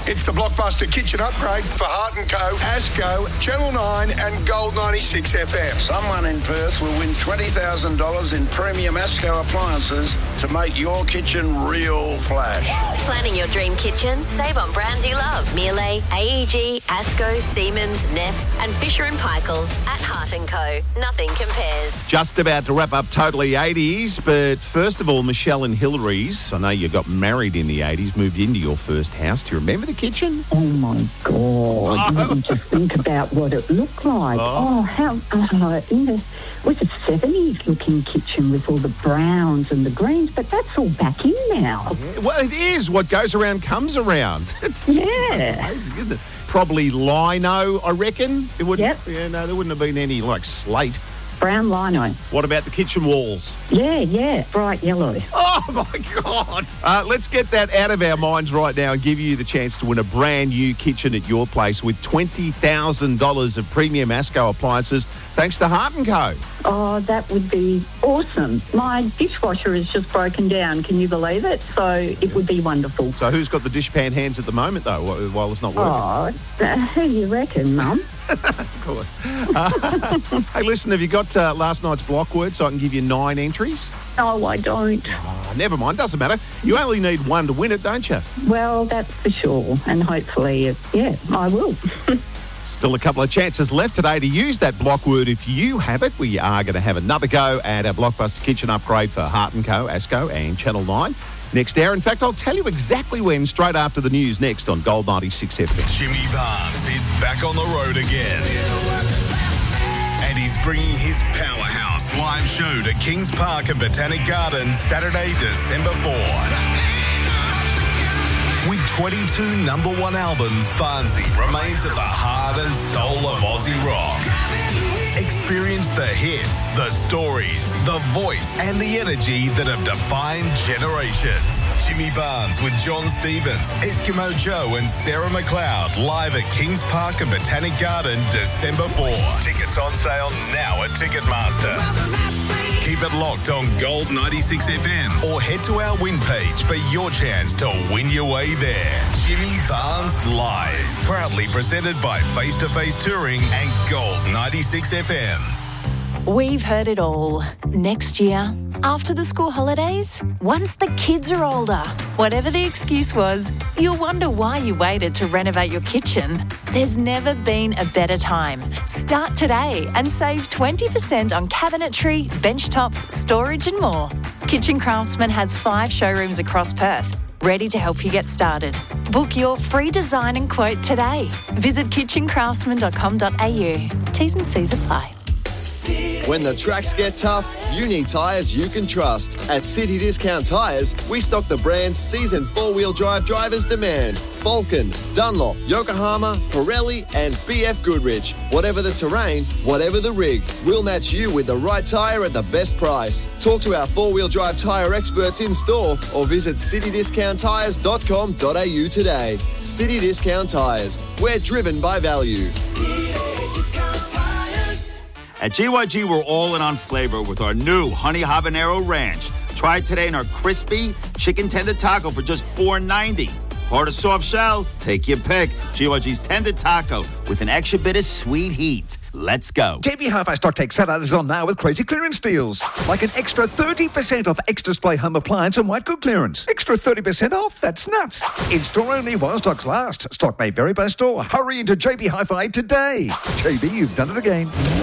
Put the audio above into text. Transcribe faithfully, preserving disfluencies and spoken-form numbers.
It's the Blockbuster Kitchen Upgrade for Hart and Co, Asco, Channel nine and Gold ninety-six F M. Someone in Perth will win twenty thousand dollars in premium Asco appliances to make your kitchen real flash. Planning your dream kitchen? Save on brands you love. Miele, A E G, Asco, Siemens, Neff and Fisher and Paykel at Hart and Co. Nothing compares. Just about to wrap up Totally eighties, but first of all, Michelle and Hillary's. I know you got married in the eighties, moved into your first house. Do you remember the kitchen? Oh, my God. Oh. You just think about what it looked like. Oh, oh how... Uh, in the, was it seventies-looking kitchen with all the browns and the greens, but that's all back in now. Yeah, well, it is. What goes around comes around. It's Yeah. amazing, isn't it? Probably lino, I reckon. It wouldn't, Yep. Yeah, no, there wouldn't have been any, like, slate. Brown lino. What about the kitchen walls? Yeah, yeah, bright yellow. Oh, my God. Uh, let's get that out of our minds right now and give you the chance to win a brand new kitchen at your place with twenty thousand dollars of premium Asco appliances thanks to Hart and Co. Oh, that would be awesome. My dishwasher is just broken down. Can you believe it? So it would be wonderful. So who's got the dishpan hands at the moment, though, wh- while it's not working? Oh, uh, who you reckon, Mum? Of course. Uh, hey, listen, have you got uh, last night's block word so I can give you nine entries? No, I don't. Oh, never mind, doesn't matter. You only need one to win it, don't you? Well, that's for sure. And hopefully, it, yeah, I will. Still a couple of chances left today to use that block word if you have it. We are going to have another go at a Blockbuster Kitchen upgrade for Hart and Co, Asco and Channel nine next hour. In fact, I'll tell you exactly when straight after the news next on Gold ninety-six F M. Jimmy Barnes is back on the road again. And he's bringing his Powerhouse live show to Kings Park and Botanic Gardens Saturday, December fourth. With twenty-two number one albums, Barnesy remains at the heart and soul of Aussie rock. Experience the hits, the stories, the voice, and the energy that have defined generations. Jimmy Barnes with John Stevens, Eskimo Joe, and Sarah McLeod live at Kings Park and Botanic Garden, December fourth. Tickets on sale now at Ticketmaster. Keep it locked on Gold ninety-six F M or head to our win page for your chance to win your way there. Jimmy Barnes Live, proudly presented by Face to Face Touring and Gold ninety-six F M. We've heard it all. Next year, after the school holidays, once the kids are older, whatever the excuse was, you'll wonder why you waited to renovate your kitchen. There's never been a better time. Start today and save twenty percent on cabinetry, bench tops, storage and more. Kitchen Craftsman has five showrooms across Perth, ready to help you get started. Book your free design and quote today. Visit kitchen craftsman dot com dot a u. T's and C's apply. When the tracks get tough, you need tyres you can trust. At City Discount Tyres, we stock the brands seasoned four-wheel drive drivers demand. Vulcan, Dunlop, Yokohama, Pirelli and B F Goodrich. Whatever the terrain, whatever the rig, we'll match you with the right tyre at the best price. Talk to our four-wheel drive tyre experts in store or visit city discount tyres dot com dot a u today. City Discount Tyres. We're driven by value. At G Y G, we're all in on flavor with our new Honey Habanero Ranch. Try it today in our crispy chicken tender taco for just four ninety. Hard or soft shell? Take your pick. G Y G's tender taco with an extra bit of sweet heat. Let's go. J B Hi-Fi Stock Take Saturday is on now with crazy clearance deals. Like an extra thirty percent off Extra Display home appliance and white good clearance. Extra thirty percent off? That's nuts. In store only while stocks last. Stock may vary by store. Hurry into J B Hi-Fi today. J B, you've done it again.